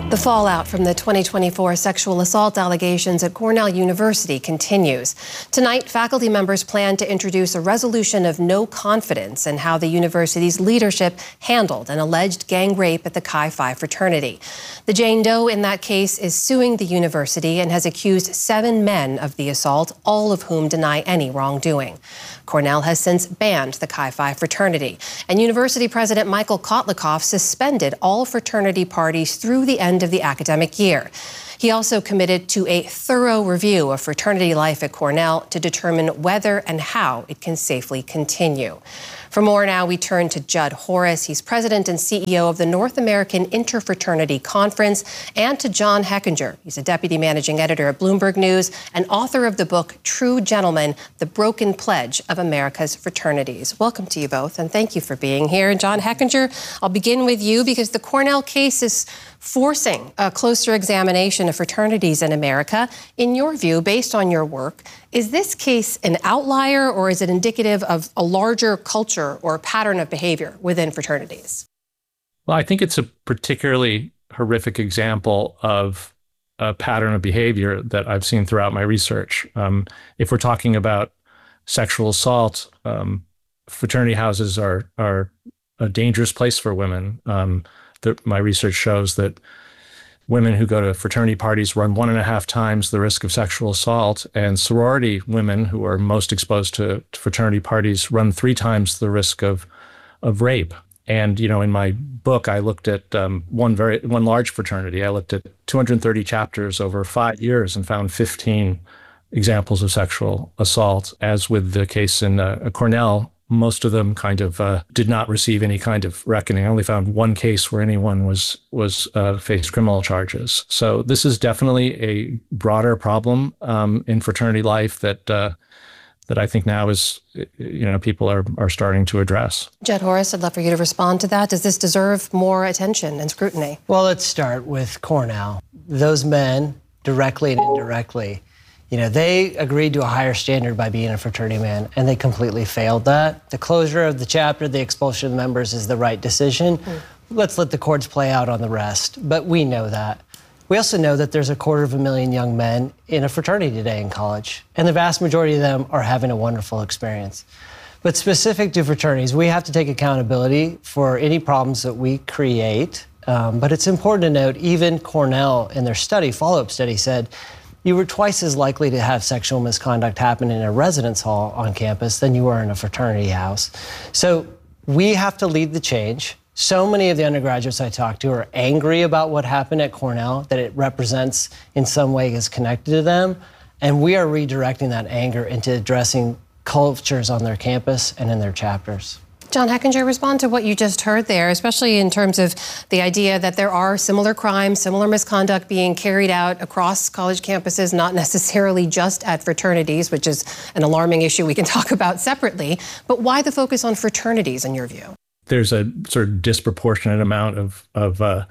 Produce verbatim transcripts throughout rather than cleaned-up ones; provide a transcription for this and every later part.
The fallout from the twenty twenty-four sexual assault allegations at Cornell University continues. Tonight, faculty members plan to introduce a resolution of no confidence in how the university's leadership handled an alleged gang rape at the Chi Phi fraternity. The Jane Doe in that case is suing the university and has accused seven men of the assault, all of whom deny any wrongdoing. Cornell has since banned the Chi Phi fraternity, and University President Michael Kotlikoff suspended all fraternity parties through the end of the academic year. He also committed to a thorough review of fraternity life at Cornell to determine whether and how it can safely continue. For more now, we turn to Judd Horace. He's president and C E O of the North American Interfraternity Conference, and to John Hechinger. He's a deputy managing editor at Bloomberg News and author of the book True Gentlemen, The Broken Pledge of America's Fraternities. Welcome to you both, and thank you for being here. John Hechinger, I'll begin with you because the Cornell case is forcing a closer examination of fraternities in America. In your view, based on your work, is this case an outlier, or is it indicative of a larger culture or pattern of behavior within fraternities? Well, I think it's a particularly horrific example of a pattern of behavior that I've seen throughout my research. Um, if we're talking about sexual assault, um, fraternity houses are are a dangerous place for women. Um, the, my research shows that women who go to fraternity parties run one and a half times the risk of sexual assault, and sorority women who are most exposed to, to fraternity parties run three times the risk of of rape. And, you know, in my book, I looked at um, one very one large fraternity. I looked at two hundred thirty chapters over five years and found fifteen examples of sexual assault. As with the case in uh, Cornell, most of them kind of uh, did not receive any kind of reckoning. I only found one case where anyone was was uh, faced criminal charges. So this is definitely a broader problem um, in fraternity life that uh, that I think now is, you know, people are are starting to address. Judd Horace, I'd love for you to respond to that. Does this deserve more attention and scrutiny? Well, let's start with Cornell. Those men, directly and indirectly, you know, they agreed to a higher standard by being a fraternity man, and they completely failed that. The closure of the chapter, the expulsion of members is the right decision. Mm. Let's let the courts play out on the rest, but we know that. We also know that there's a quarter of a million young men in a fraternity today in college, and the vast majority of them are having a wonderful experience. But specific to fraternities, we have to take accountability for any problems that we create. Um, but it's important to note, even Cornell in their study, follow-up study, said you were twice as likely to have sexual misconduct happen in a residence hall on campus than you were in a fraternity house. So we have to lead the change. So many of the undergraduates I talk to are angry about what happened at Cornell, that it represents in some way is connected to them. And we are redirecting that anger into addressing cultures on their campus and in their chapters. John Hechinger, respond to what you just heard there, especially in terms of the idea that there are similar crimes, similar misconduct being carried out across college campuses, not necessarily just at fraternities, which is an alarming issue we can talk about separately. But why the focus on fraternities, in your view? There's a sort of disproportionate amount of of uh,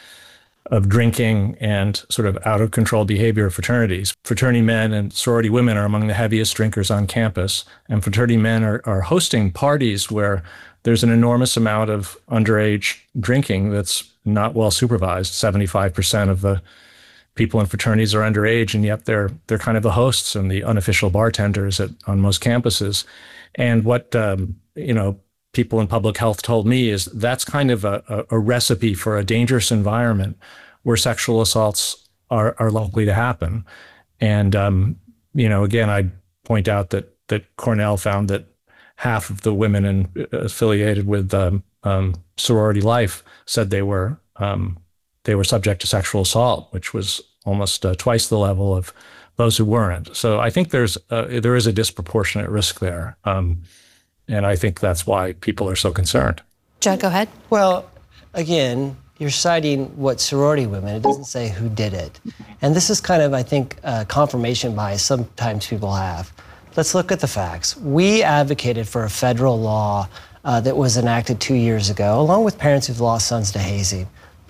of drinking and sort of out of control behavior of fraternities. Fraternity men and sorority women are among the heaviest drinkers on campus, and fraternity men are, are hosting parties where there's an enormous amount of underage drinking that's not well supervised. seventy-five percent of the people in fraternities are underage, and yet they're they're kind of the hosts and the unofficial bartenders at on most campuses. And what um, you know. people in public health told me is that's kind of a, a, a recipe for a dangerous environment where sexual assaults are, are likely to happen. And, um, you know, again, I point out that that Cornell found that half of the women in, affiliated with um, um, sorority life said they were um, they were subject to sexual assault, which was almost uh, twice the level of those who weren't. So I think there's uh, there is a disproportionate risk there. Um, And I think that's why people are so concerned. Judd, go ahead. Well, again, you're citing what sorority women, it doesn't say who did it. And this is kind of, I think, uh, confirmation bias sometimes people have. Let's look at the facts. We advocated for a federal law uh, that was enacted two years ago, along with parents who've lost sons to hazing.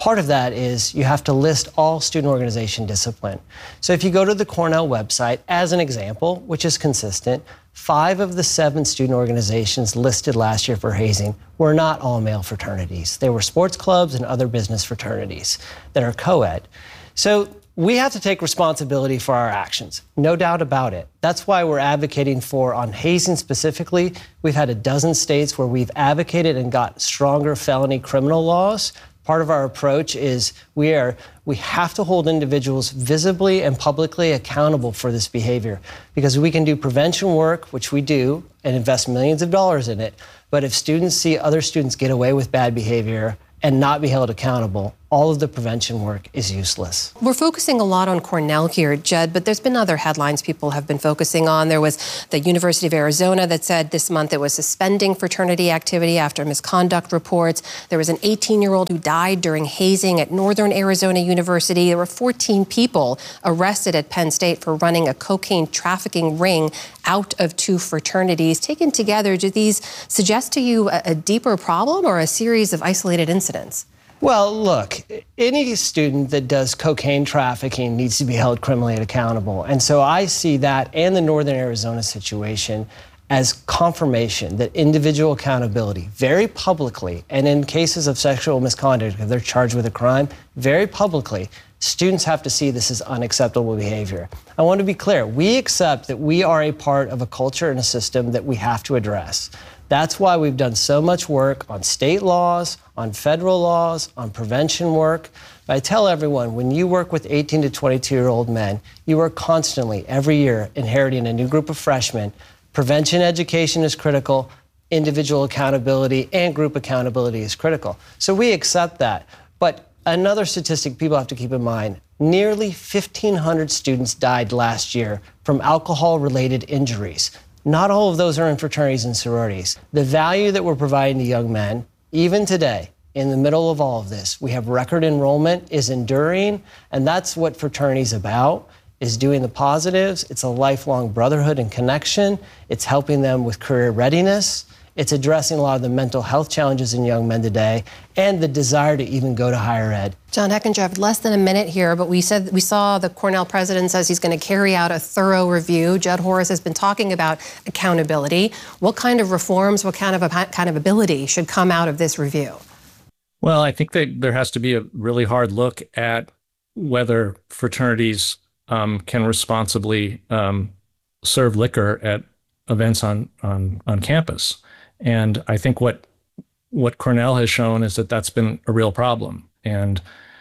Part of that is you have to list all student organization discipline. So if you go to the Cornell website, as an example, which is consistent, five of the seven student organizations listed last year for hazing were not all male fraternities. They were sports clubs and other business fraternities that are co-ed. So we have to take responsibility for our actions, no doubt about it. That's why we're advocating for, on hazing specifically, we've had a dozen states where we've advocated and got stronger felony criminal laws. Part of our approach is we are we have to hold individuals visibly and publicly accountable for this behavior, because we can do prevention work, which we do, and invest millions of dollars in it. But if students see other students get away with bad behavior and not be held accountable, all of the prevention work is useless. We're focusing a lot on Cornell here, Jed, but there's been other headlines people have been focusing on. There was the University of Arizona that said this month it was suspending fraternity activity after misconduct reports. There was an eighteen-year-old who died during hazing at Northern Arizona University. There were fourteen people arrested at Penn State for running a cocaine trafficking ring out of two fraternities. Taken together, do these suggest to you a, a deeper problem or a series of isolated incidents? Well, look, any student that does cocaine trafficking needs to be held criminally accountable. And so I see that and the Northern Arizona situation as confirmation that individual accountability, very publicly, and in cases of sexual misconduct, if they're charged with a crime, very publicly, students have to see this as unacceptable behavior. I want to be clear, we accept that we are a part of a culture and a system that we have to address. That's why we've done so much work on state laws, on federal laws, on prevention work. But I tell everyone, when you work with eighteen to twenty-two-year-old men, you are constantly, every year, inheriting a new group of freshmen. Prevention education is critical, individual accountability and group accountability is critical. So we accept that. But another statistic people have to keep in mind, nearly fifteen hundred students died last year from alcohol-related injuries. Not all of those are in fraternities and sororities. The value that we're providing to young men, even today, in the middle of all of this, we have record enrollment, is enduring, and that's what fraternity's about, is doing the positives. It's a lifelong brotherhood and connection. It's helping them with career readiness. It's addressing a lot of the mental health challenges in young men today and the desire to even go to higher ed. John Hechinger, I have less than a minute here, but we said we saw the Cornell president says he's going to carry out a thorough review. Judd Horris has been talking about accountability. What kind of reforms, what kind of accountability should come out of this review? Well, I think that there has to be a really hard look at whether fraternities um, can responsibly um, serve liquor at events on on on campus. And I think what what Cornell has shown is that that's been a real problem. And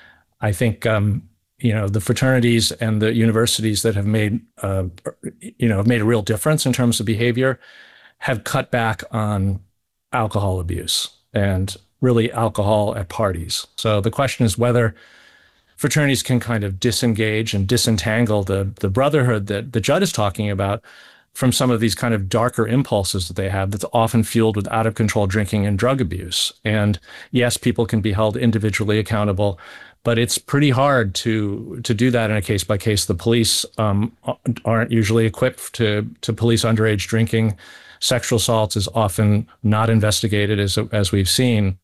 I think, um, you know, the fraternities and the universities that have made, uh, you know, have made a real difference in terms of behavior have cut back on alcohol abuse and really alcohol at parties. So the question is whether fraternities can kind of disengage and disentangle the, the brotherhood that the Judd is talking about from some of these kind of darker impulses that they have that's often fueled with out of control drinking and drug abuse. And yes, people can be held individually accountable, but it's pretty hard to to do that in a case by case. The police um, aren't usually equipped to to police underage drinking. Sexual assaults is often not investigated, as as we've seen.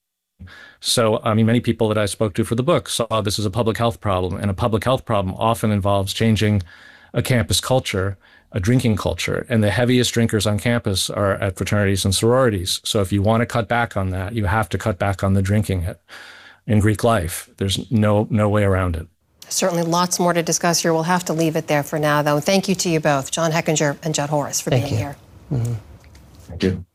So, I mean, many people that I spoke to for the book saw this as a public health problem, and a public health problem often involves changing a campus culture, a drinking culture, and the heaviest drinkers on campus are at fraternities and sororities. So if you want to cut back on that, you have to cut back on the drinking in Greek life. There's no no way around it. Certainly lots more to discuss here. We'll have to leave it there for now, though. Thank you to you both, John Hechinger and Judd Horris, for Thank being you. here. Mm-hmm. Thank you.